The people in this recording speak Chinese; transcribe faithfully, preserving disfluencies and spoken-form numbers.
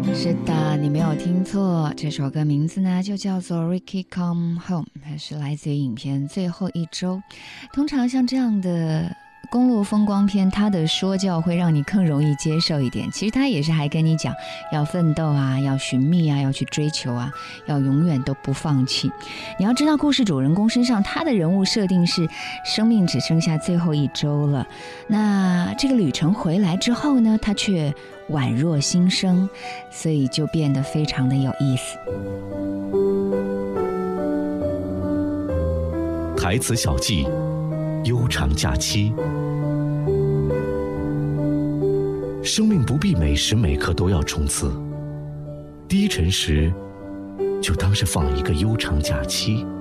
是的，你没有听错，这首歌名字呢就叫做 Ricky Come Home， 它是来自于影片最后一周。通常像这样的公路风光片，它的说教会让你更容易接受一点，其实它也是还跟你讲要奋斗啊，要寻觅啊，要去追求啊，要永远都不放弃。你要知道故事主人公身上他的人物设定是生命只剩下最后一周了，那这个旅程回来之后呢，他却宛若新生，所以就变得非常的有意思。 台词小记，悠长假期。生命不必每时每刻都要冲刺，低沉时就当是放一个悠长假期。